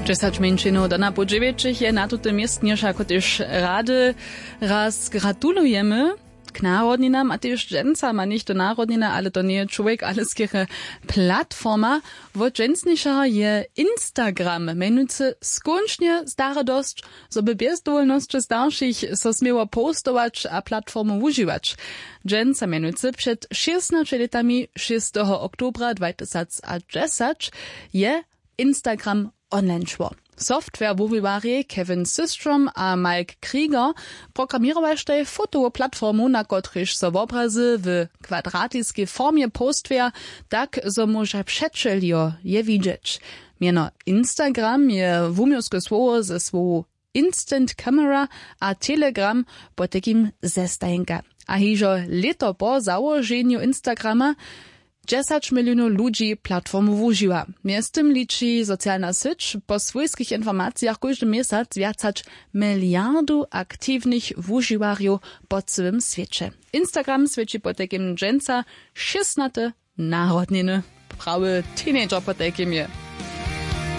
10 menšinov do napodživiečich je na tuto miestnež ako tiež rady raz gratulujemy k národninám a tiež džencam a nicht do národnina, ale to nie je človek, ale skýre platforma. Vo džencniša je Instagram, menujúce skončne stará dosť, so by bez dovoľnosti starších so smieło postować a platformu užívať. Dženca menujúce před 16 letami 6. oktobra 2010 je Instagram online šło. Software wuwiwari Kevin Systrom a Mike Krieger programierowali fotową platformu, na kotryż so obrazy w kwadratiskiej formie postwia, tak so może przeczelio je widzieć. Miano Instagram je wumiowskie słowo ze słowo Instant Camera a Telegram po takim zestajenka. A hižo leto po założeniu Instagrama 10 milionów ludzi platformu używa. Mjez tym liczy socjalna sieć po swojskich informacjach każdy miesiąc więcej miliardów aktywnych używariów po całym świecie. Instagram świeci po takim dżęca 16 narodniny. Prawy teenager po takim je.